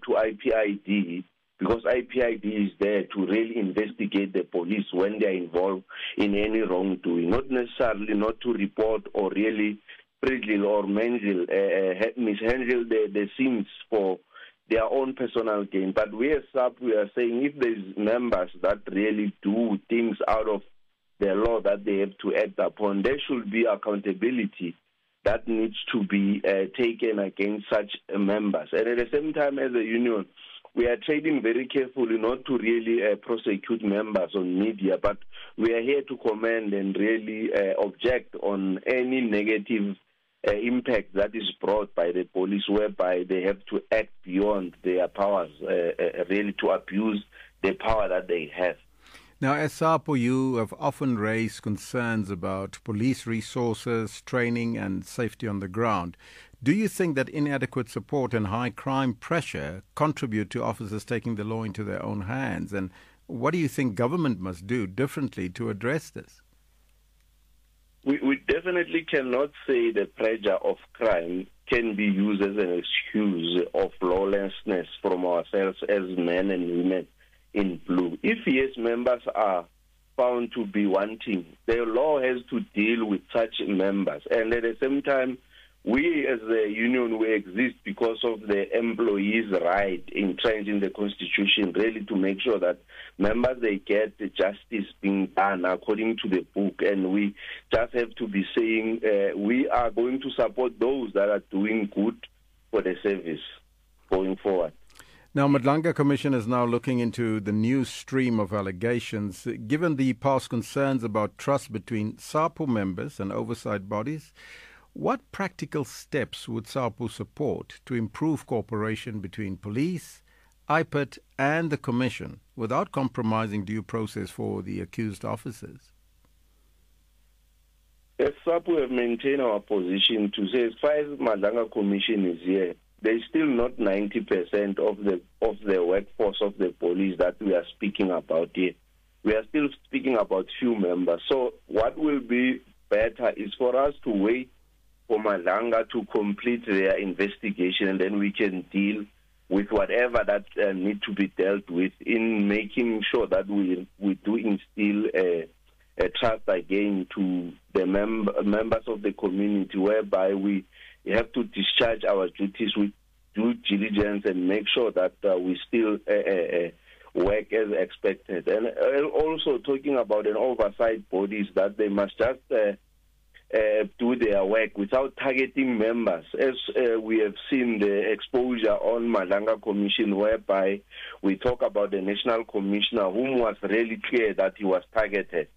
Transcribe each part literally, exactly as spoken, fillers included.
to I P I D, because I P I D is there to really investigate the police when they are involved in any wrongdoing, not necessarily not to report or really privilege or manhandle, uh, mishandle the, the scenes for their own personal gain. But we as S A P, we are saying if there's members that really do things out of the law that they have to act upon, there should be accountability that needs to be uh, taken against such uh, members. And at the same time, as a union, we are trading very carefully not to really uh, prosecute members on media, but we are here to commend and really uh, object on any negative uh, impact that is brought by the police, whereby they have to act beyond their powers, uh, uh, really to abuse the power that they have. Now, as SAPO, you have often raised concerns about police resources, training and safety on the ground. Do you think that inadequate support and high crime pressure contribute to officers taking the law into their own hands? And what do you think government must do differently to address this? We, we definitely cannot say the pressure of crime can be used as an excuse of lawlessness from ourselves as men and women in blue. If yes, members are found to be wanting, the law has to deal with such members. And at the same time, we as a union, we exist because of the employees' right entrenched in the Constitution, really to make sure that members, they get the justice being done according to the book. And we just have to be saying uh, we are going to support those that are doing good for the service going forward. Now, Madlanga Commission is now looking into the new stream of allegations. Given the past concerns about trust between SAPO members and oversight bodies, what practical steps would SAPO support to improve cooperation between police, I P I D and the Commission without compromising due process for the accused officers? As SAPO have maintained our position to say as far as Madlanga Commission is here, there's still not ninety percent of the of the workforce of the police that we are speaking about here. We are still speaking about few members. So what will be better is for us to wait for Madlanga to complete their investigation, and then we can deal with whatever that uh, need to be dealt with in making sure that we we do instill a, a trust again to the mem- members of the community, whereby we have to discharge our duties with due diligence and make sure that uh, we still uh, uh, work as expected. And uh, also talking about an oversight bodies, that they must just uh, uh, do their work without targeting members, as uh, we have seen the exposure on Madlanga Commission, whereby we talk about the National Commissioner, whom was really clear that he was targeted.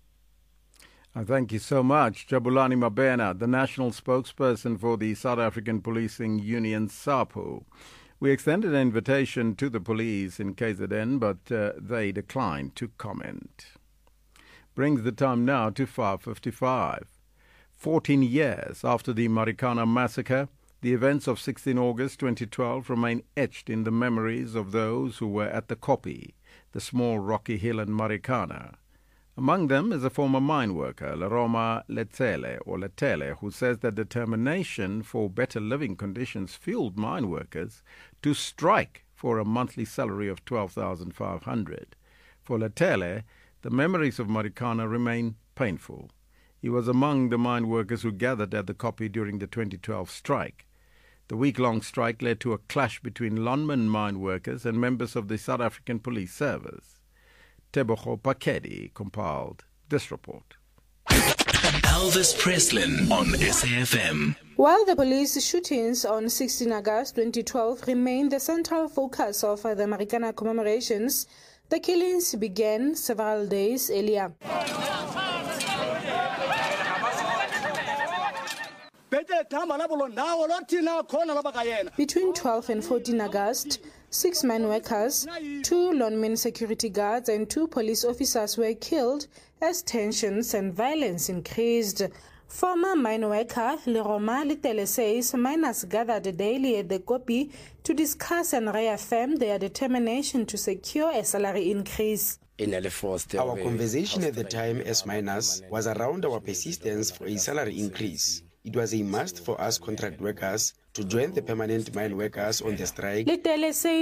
Uh, thank you so much. Jabulani Mabena, the national spokesperson for the South African Policing Union, SAPO. We extended an invitation to the police in K Z N, but uh, they declined to comment. Brings the time now to five fifty-five. Fourteen years after the Marikana massacre, the events of sixteenth of August twenty twelve remain etched in the memories of those who were at the Koppie, the small rocky hill in Marikana. Among them is a former mine worker, Leroma Letele, or Letele, who says that determination for better living conditions fueled mine workers to strike for a monthly salary of twelve thousand five hundred dollars. For Letele, the memories of Marikana remain painful. He was among the mine workers who gathered at the Koppie during the twenty twelve strike. The week-long strike led to a clash between Lonmin mine workers and members of the South African Police Service. Tebogo Pakedi compiled this report. Elvis Preslin on S A F M. While the police shootings on sixteenth of August twenty twelve remain the central focus of the Marikana commemorations, the killings began several days earlier. Between twelfth and fourteenth of August, six mine workers, two Lonmin security guards and two police officers were killed as tensions and violence increased. Former mine worker Leroma Letele says miners gathered daily at the Koppie to discuss and reaffirm their determination to secure a salary increase. Our conversation at the time as miners was around our persistence for a salary increase. It was a must for us contract workers to join the permanent mine workers on the strike. Letele says